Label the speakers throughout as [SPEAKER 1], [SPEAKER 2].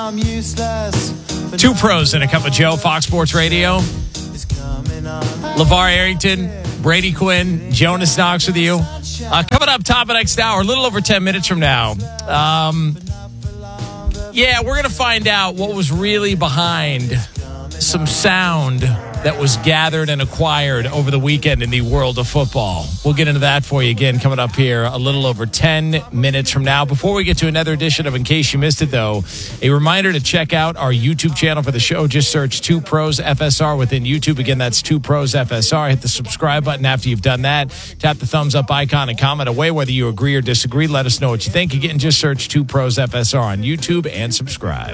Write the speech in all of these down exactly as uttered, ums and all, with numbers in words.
[SPEAKER 1] I'm useless.
[SPEAKER 2] Two pros and a cup of Joe, Fox Sports Radio. LeVar Arrington, Brady Quinn, Jonas Knox with you. Uh, coming up top of next hour, a little over ten minutes from now. Um, yeah, we're going to find out what was really behind some sound that was gathered and acquired over the weekend in the world of football. We'll get into that for you again coming up here a little over ten minutes from now. Before we get to another edition of In Case You Missed It, though, a reminder to check out our YouTube channel for the show. Just search Two Pros F S R within YouTube. Again, that's Two Pros F S R. Hit the subscribe button after you've done that. Tap the thumbs up icon and comment away whether you agree or disagree. Let us know what you think. Again, just search Two Pros F S R on YouTube and subscribe.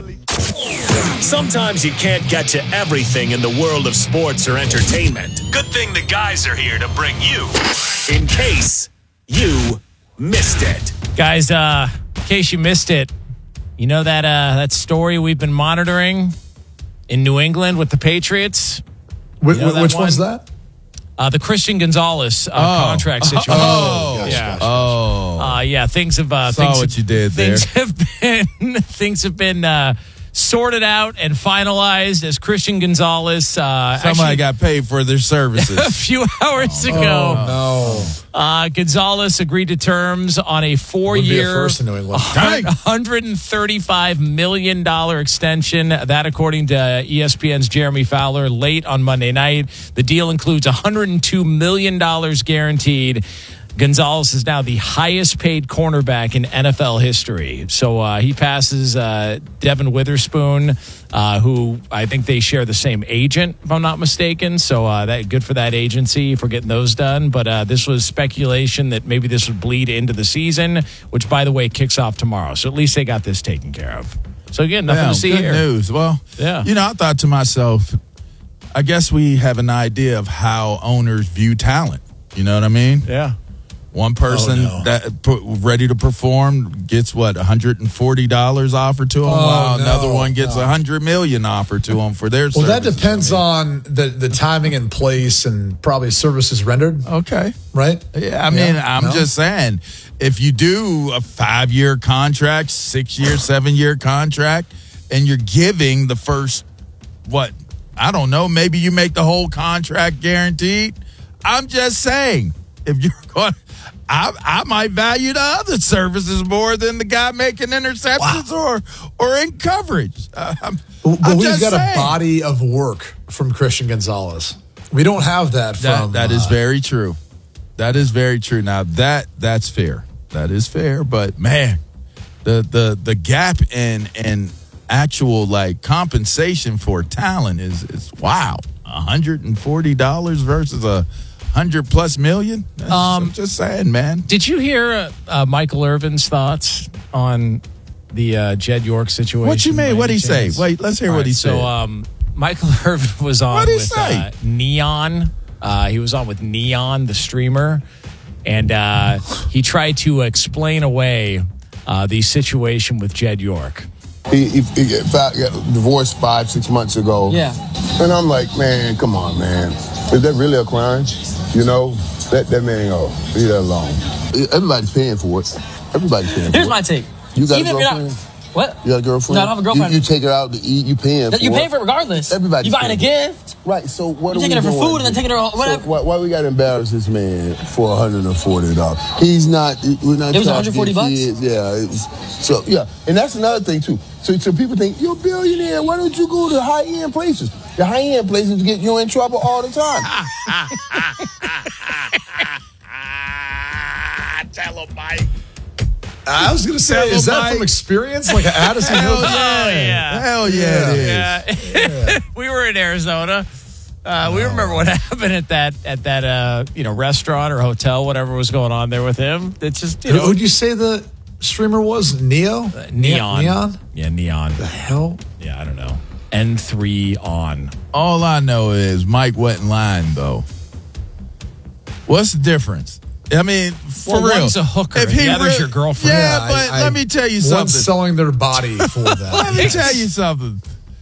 [SPEAKER 3] Sometimes you can't get to everything in the world of sports or entertainment. Good thing the guys are here to bring you In Case You Missed It.
[SPEAKER 2] Guys, uh, in case you missed it, you know that uh, that story we've been monitoring in New England with the Patriots?
[SPEAKER 4] Wh-
[SPEAKER 2] You know that
[SPEAKER 4] which
[SPEAKER 2] one?
[SPEAKER 4] one's that?
[SPEAKER 2] Uh, the Christian Gonzalez uh,
[SPEAKER 5] Oh.
[SPEAKER 2] contract situation.
[SPEAKER 5] Oh,
[SPEAKER 4] gosh,
[SPEAKER 2] yeah.
[SPEAKER 4] gosh.
[SPEAKER 5] Oh,
[SPEAKER 2] Uh, yeah, things have uh,
[SPEAKER 5] Saw
[SPEAKER 2] things
[SPEAKER 5] what
[SPEAKER 2] have,
[SPEAKER 5] you did
[SPEAKER 2] things
[SPEAKER 5] there.
[SPEAKER 2] have been things have been uh, sorted out and finalized as Christian Gonzalez uh,
[SPEAKER 5] somebody
[SPEAKER 2] actually,
[SPEAKER 5] got paid for their
[SPEAKER 2] a
[SPEAKER 5] services.
[SPEAKER 2] few hours ago.
[SPEAKER 4] No.
[SPEAKER 2] Uh, Gonzalez agreed to terms on a
[SPEAKER 4] Would be a
[SPEAKER 2] four-year,
[SPEAKER 4] first in New England.
[SPEAKER 5] Dang.
[SPEAKER 2] one hundred thirty-five million dollars extension. That, according to E S P N's Jeremy Fowler, late on Monday night. The deal includes one hundred two million dollars guaranteed. Gonzalez is now the highest paid cornerback in N F L history. So uh, he passes uh, Devin Witherspoon, uh, who I think they share the same agent, if I'm not mistaken. So uh, that good for that agency for getting those done. But uh, this was speculation that maybe this would bleed into the season, which, by the way, kicks off tomorrow. So at least they got this taken care of. So again, nothing
[SPEAKER 5] Yeah,
[SPEAKER 2] to see
[SPEAKER 5] good
[SPEAKER 2] here.
[SPEAKER 5] news. Well,
[SPEAKER 2] Yeah.
[SPEAKER 5] you know, I thought to myself, I guess we have an idea of how owners view talent. You know what I mean?
[SPEAKER 2] Yeah.
[SPEAKER 5] One person
[SPEAKER 4] Oh, no.
[SPEAKER 5] that put, ready to perform gets what one hundred forty dollars offered to them,
[SPEAKER 4] Oh,
[SPEAKER 5] while
[SPEAKER 4] no,
[SPEAKER 5] another one gets
[SPEAKER 4] no.
[SPEAKER 5] one hundred million dollars offered to them for their
[SPEAKER 4] Well, that
[SPEAKER 5] services.
[SPEAKER 4] depends
[SPEAKER 5] I mean,
[SPEAKER 4] on the, the timing and place and probably services rendered,
[SPEAKER 5] Okay.
[SPEAKER 4] right?
[SPEAKER 5] Yeah, I mean,
[SPEAKER 4] Yeah,
[SPEAKER 5] I'm
[SPEAKER 4] no.
[SPEAKER 5] just saying, if you do a five-year contract, six-year, seven-year contract, and you're giving the first, what, I don't know, maybe you make the whole contract guaranteed. I'm just saying, if you're going, I, I might value the other services more than the guy making interceptions or or in coverage. Uh, I'm,
[SPEAKER 4] But
[SPEAKER 5] I'm
[SPEAKER 4] we've
[SPEAKER 5] just
[SPEAKER 4] got
[SPEAKER 5] saying.
[SPEAKER 4] a body of work from Christian Gonzalez. We don't have that from.
[SPEAKER 5] That, that is
[SPEAKER 4] uh,
[SPEAKER 5] very true. That is very true. Now that that's fair. That is fair. But man, the the the gap in in actual like compensation for talent is is wow. one hundred forty dollars versus a hundred plus million. That's,
[SPEAKER 2] Um,
[SPEAKER 5] I'm just saying, man.
[SPEAKER 2] Did you hear uh, uh, Michael Irvin's thoughts on the uh, Jed York situation?
[SPEAKER 5] What you
[SPEAKER 2] by
[SPEAKER 5] mean? What'd
[SPEAKER 2] any
[SPEAKER 5] he say?
[SPEAKER 2] chance?
[SPEAKER 5] Wait, let's hear
[SPEAKER 2] All
[SPEAKER 5] what
[SPEAKER 2] right,
[SPEAKER 5] he
[SPEAKER 2] so,
[SPEAKER 5] said.
[SPEAKER 2] um, Michael Irvin was on
[SPEAKER 5] What'd he
[SPEAKER 2] with
[SPEAKER 5] say?
[SPEAKER 2] uh, Neon. Uh, he was on with Neon, the streamer, and uh, he tried to explain away uh, the situation with Jed York.
[SPEAKER 6] He, he, he got divorced five, six months ago.
[SPEAKER 7] Yeah.
[SPEAKER 6] And I'm like, man, come on, man. Is that really a crime? You know, that, that man, oh, leave that alone. Everybody's paying for it. Everybody's paying for
[SPEAKER 7] Here's
[SPEAKER 6] it.
[SPEAKER 7] my take.
[SPEAKER 6] You got
[SPEAKER 7] Even
[SPEAKER 6] a
[SPEAKER 7] if you're not-
[SPEAKER 6] girlfriend?
[SPEAKER 7] What?
[SPEAKER 6] You got a girlfriend?
[SPEAKER 7] No, I don't have a girlfriend.
[SPEAKER 6] You, you take her out to eat, you paying for
[SPEAKER 7] You
[SPEAKER 6] it.
[SPEAKER 7] pay for it regardless.
[SPEAKER 6] Everybody's
[SPEAKER 7] You buying a
[SPEAKER 6] paying.
[SPEAKER 7] gift.
[SPEAKER 6] Right, so what
[SPEAKER 7] You're
[SPEAKER 6] are we
[SPEAKER 7] taking her for
[SPEAKER 6] doing?
[SPEAKER 7] food and then taking her
[SPEAKER 6] So
[SPEAKER 7] whatever.
[SPEAKER 6] why, why we got to embarrass this man for one hundred forty dollars? He's not, we're not
[SPEAKER 7] It was
[SPEAKER 6] trying to
[SPEAKER 7] one hundred forty
[SPEAKER 6] get
[SPEAKER 7] bucks?
[SPEAKER 6] kids. Yeah, it was, so yeah, and that's another thing too. So, so people think, you're a billionaire, why don't you go to high-end places? The high-end places get you in trouble all the time.
[SPEAKER 5] Tell him, Mike.
[SPEAKER 4] I was going to say, is that from experience? Like an Addison Hill?
[SPEAKER 2] Oh, yeah.
[SPEAKER 5] Hell yeah, it is.
[SPEAKER 2] Yeah. we were in Arizona. Uh, we remember what happened at that at that uh, you know restaurant or hotel, whatever was going on there with him. It's just you
[SPEAKER 4] Who
[SPEAKER 2] know
[SPEAKER 4] would you say the streamer was? Neo?
[SPEAKER 2] uh, neon,
[SPEAKER 4] Neon?
[SPEAKER 2] yeah, neon.
[SPEAKER 4] The hell?
[SPEAKER 2] Yeah, I don't know. N three on.
[SPEAKER 5] All I know is Mike wasn't lying, though. What's the difference? I mean, for
[SPEAKER 2] Well,
[SPEAKER 5] real.
[SPEAKER 2] one's a hooker, and the other's your girlfriend.
[SPEAKER 5] Yeah,
[SPEAKER 4] Yeah,
[SPEAKER 5] but
[SPEAKER 4] I- I-
[SPEAKER 5] let me tell you
[SPEAKER 4] One's
[SPEAKER 5] something.
[SPEAKER 4] selling their body for that.
[SPEAKER 5] Let me tell you something.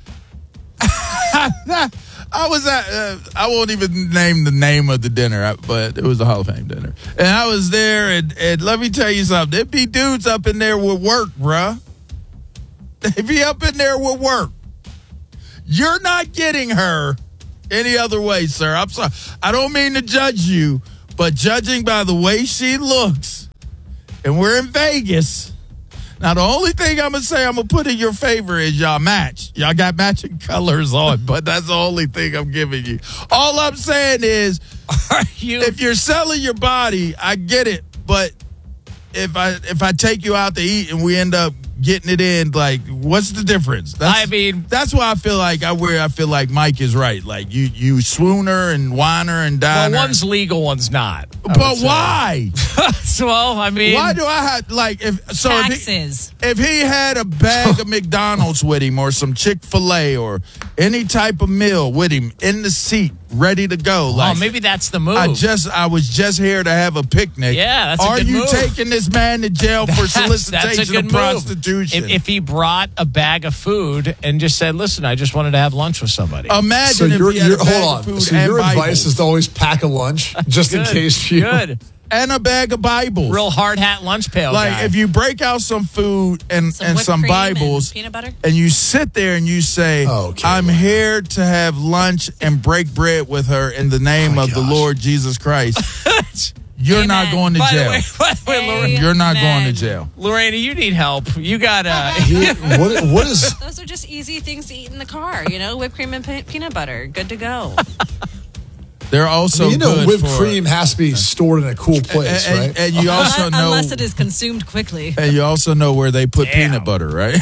[SPEAKER 5] I was at, uh, I won't even name the name of the dinner, but it was a Hall of Fame dinner. And I was there, and, and let me tell you something. There'd be dudes up in there with work, bruh. If he up in there with work, you're not getting her any other way, sir. I'm sorry. I don't mean to judge you, but judging by the way she looks, and we're in Vegas. Now, the only thing I'm going to say I'm going to put in your favor is y'all match. Y'all got matching colors on, but that's the only thing I'm giving you. All I'm saying is,
[SPEAKER 2] Are you?
[SPEAKER 5] if you're selling your body, I get it, but if I if I take you out to eat and we end up getting it in, like, what's the difference? That's,
[SPEAKER 2] I mean,
[SPEAKER 5] that's why I feel like I where I feel like Mike is right. Like you, you swooner and whiner and
[SPEAKER 2] well,
[SPEAKER 5] diner.
[SPEAKER 2] one's legal, one's not. I
[SPEAKER 5] but
[SPEAKER 2] would say.
[SPEAKER 5] why?
[SPEAKER 2] Well, I mean,
[SPEAKER 5] Why do I have like if so
[SPEAKER 1] Taxes.
[SPEAKER 5] If he, if he had a bag of McDonald's with him or some Chick-fil-A or any type of meal with him in the seat ready to go, like
[SPEAKER 2] oh, maybe that's the move.
[SPEAKER 5] I just I was just here to have a picnic.
[SPEAKER 2] Yeah, that's a
[SPEAKER 5] Are
[SPEAKER 2] good
[SPEAKER 5] you
[SPEAKER 2] move.
[SPEAKER 5] taking this man to jail for
[SPEAKER 2] That's-
[SPEAKER 5] solicitation
[SPEAKER 2] that's a good
[SPEAKER 5] of
[SPEAKER 2] move.
[SPEAKER 5] prostitution?
[SPEAKER 2] If, if he brought a bag of food and just said, "Listen, I just wanted to have lunch with somebody."
[SPEAKER 5] Imagine
[SPEAKER 4] So
[SPEAKER 5] if
[SPEAKER 4] your
[SPEAKER 5] he had a bag
[SPEAKER 4] hold on.
[SPEAKER 5] of food
[SPEAKER 4] So
[SPEAKER 5] and
[SPEAKER 4] your advice
[SPEAKER 5] Bibles.
[SPEAKER 4] is to always pack a lunch just in
[SPEAKER 2] Good,
[SPEAKER 4] case you.
[SPEAKER 2] good,
[SPEAKER 5] and a bag of Bibles.
[SPEAKER 2] real hard hat lunch pail
[SPEAKER 5] like
[SPEAKER 2] guy.
[SPEAKER 5] if you break out some food and
[SPEAKER 1] Some
[SPEAKER 5] and
[SPEAKER 1] whipped
[SPEAKER 5] some
[SPEAKER 1] cream
[SPEAKER 5] Bibles
[SPEAKER 1] and peanut butter?
[SPEAKER 5] and you sit there and you say,
[SPEAKER 4] Oh, okay.
[SPEAKER 5] I'm here to have lunch and break bread with her in the name
[SPEAKER 4] Oh,
[SPEAKER 5] of the
[SPEAKER 4] gosh.
[SPEAKER 5] Lord Jesus Christ. You're not
[SPEAKER 1] Amen.
[SPEAKER 5] going to
[SPEAKER 2] by the
[SPEAKER 5] jail.
[SPEAKER 2] way, by the way, Lorraine,
[SPEAKER 1] Amen.
[SPEAKER 5] You're not going to jail.
[SPEAKER 2] Lorena, you need help. You got uh
[SPEAKER 4] You- what, what is
[SPEAKER 1] Those are just easy things to eat in the car, you know, whipped cream and pe- peanut butter. Good to go.
[SPEAKER 5] They're also
[SPEAKER 4] you know
[SPEAKER 5] good
[SPEAKER 4] whipped
[SPEAKER 5] for,
[SPEAKER 4] cream has to be stored in a cool place,
[SPEAKER 5] and,
[SPEAKER 4] right?
[SPEAKER 5] and, and you also know
[SPEAKER 1] Unless it is consumed quickly.
[SPEAKER 5] and you also know where they put
[SPEAKER 2] Damn.
[SPEAKER 5] peanut butter, right?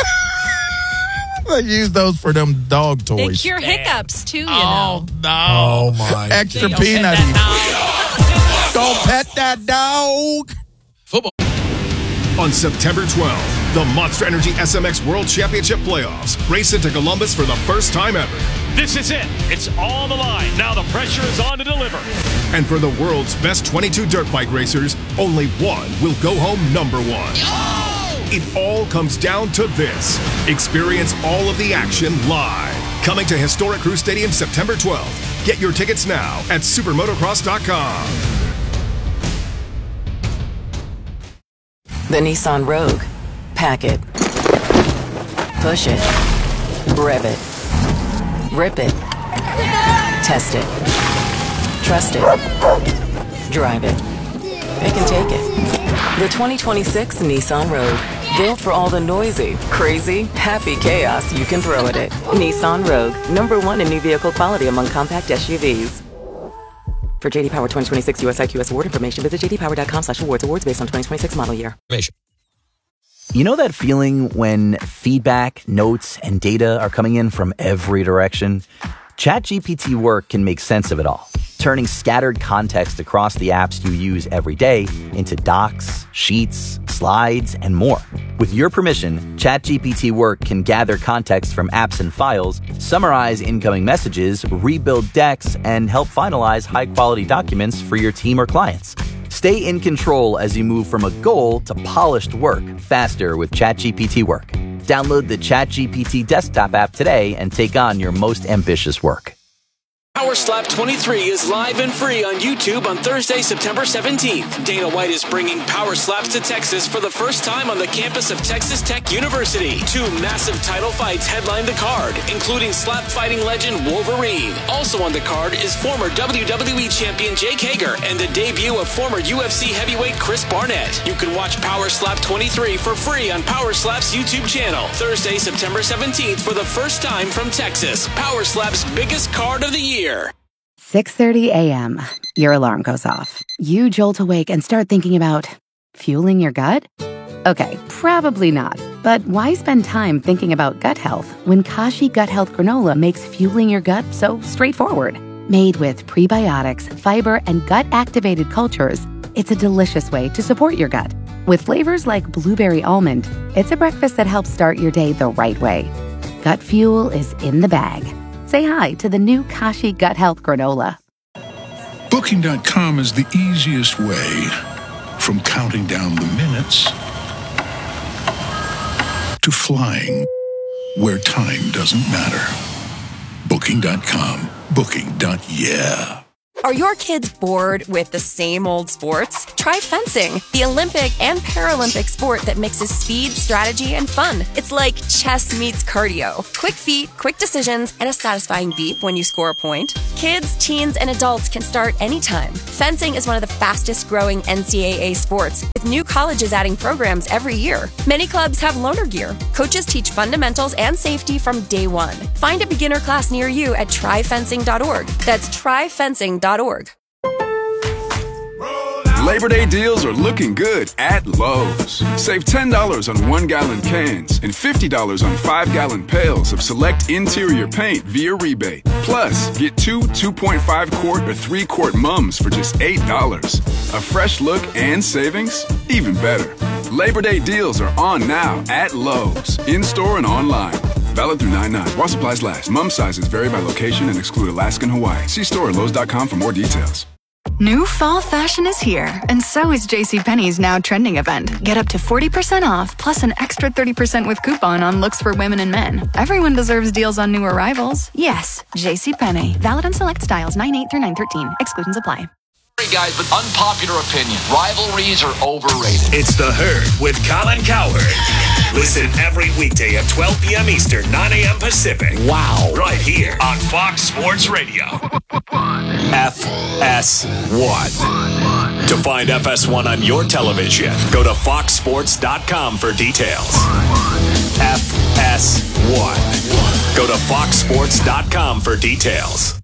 [SPEAKER 5] I use those for them dog
[SPEAKER 1] They
[SPEAKER 5] toys.
[SPEAKER 1] cure hiccups, too, you
[SPEAKER 2] Oh
[SPEAKER 1] know.
[SPEAKER 2] no!
[SPEAKER 4] Oh my!
[SPEAKER 5] Extra
[SPEAKER 2] Don't pet
[SPEAKER 5] peanut.
[SPEAKER 2] that
[SPEAKER 5] Don't pet that dog.
[SPEAKER 7] On September twelfth, the Monster Energy S M X World Championship Playoffs race into Columbus for the first time ever.
[SPEAKER 3] This is it. It's all on the line. Now the pressure is on to deliver.
[SPEAKER 7] And for the world's best twenty-two dirt bike racers, only one will go home number one. It all comes down to this. Experience all of the action live. Coming to historic Crew Stadium September twelfth. Get your tickets now at supermotocross dot com.
[SPEAKER 8] The Nissan Rogue. Pack it. Push it. Rev it. Rip it. Test it. Trust it. Drive it. Pick and take it. The twenty twenty-six Nissan Rogue. Built for all the noisy, crazy, happy chaos you can throw at it. Nissan Rogue. Number one in new vehicle quality among compact S U Vs. For J D Power twenty twenty-six U S I Q S award information, visit j d power dot com slash awards. Awards based on twenty twenty-six model year.
[SPEAKER 9] You know that feeling when feedback, notes, and data are coming in from every direction? ChatGPT Work can make sense of it all, turning scattered context across the apps you use every day into docs, sheets, slides, and more. With your permission, ChatGPT Work can gather context from apps and files, summarize incoming messages, rebuild decks, and help finalize high-quality documents for your team or clients. Stay in control as you move from a goal to polished work faster with ChatGPT Work. Download the ChatGPT desktop app today and take on your most ambitious work.
[SPEAKER 10] Power Slap twenty-three is live and free on YouTube on Thursday, September seventeenth. Dana White is bringing Power Slaps to Texas for the first time on the campus of Texas Tech University. Two massive title fights headline the card, including slap fighting legend Wolverine. Also on the card is former W W E champion Jake Hager and the debut of former U F C heavyweight Chris Barnett. You can watch Power Slap twenty-three for free on Power Slap's YouTube channel. Thursday, September seventeenth for the first time from Texas. Power Slap's biggest card of the year.
[SPEAKER 11] six thirty a.m. Your alarm goes off. You jolt awake and start thinking about fueling your gut? Okay, probably not. But why spend time thinking about gut health when Kashi Gut Health Granola makes fueling your gut so straightforward? Made with prebiotics, fiber, and gut-activated cultures, it's a delicious way to support your gut. With flavors like blueberry almond, it's a breakfast that helps start your day the right way. Gut fuel is in the bag. Say hi to the new Kashi Gut Health Granola.
[SPEAKER 12] Booking dot com is the easiest way from counting down the minutes to flying where time doesn't matter. Booking dot com. Booking. Yeah.
[SPEAKER 13] Are your kids bored with the same old sports? Try fencing, the Olympic and Paralympic sport that mixes speed, strategy, and fun. It's like chess meets cardio. Quick feet, quick decisions, and a satisfying beep when you score a point. Kids, teens, and adults can start anytime. Fencing is one of the fastest growing N C double A sports, with new colleges adding programs every year. Many clubs have loaner gear. Coaches teach fundamentals and safety from day one. Find a beginner class near you at try fencing dot org. That's try fencing dot org.
[SPEAKER 14] Labor Day deals are looking good at Lowe's. Save ten dollars on one-gallon cans and fifty dollars on five-gallon pails of select interior paint via rebate. Plus, get two two point five quart or three quart mums for just eight dollars. A fresh look and savings? Even better. Labor Day deals are on now at Lowe's, in-store and online. Valid through nine nine. While supplies last. Mum sizes vary by location and exclude Alaska and Hawaii. See store at lowes dot com for more details.
[SPEAKER 15] New fall fashion is here, and so is JCPenney's Now Trending event. Get up to forty percent off, plus an extra thirty percent with coupon on looks for women and men. Everyone deserves deals on new arrivals. Yes, JCPenney. Valid on select styles nine eight through nine thirteen. Exclusions apply.
[SPEAKER 16] Sorry, guys, but unpopular opinion. Rivalries are overrated.
[SPEAKER 3] It's The Herd with Colin Cowherd. Listen every weekday at twelve p.m. Eastern, nine a.m. Pacific. Wow. Right here on Fox Sports Radio. F S one. To find F S one on your television, go to fox sports dot com for details. F S one. Go to fox sports dot com for details.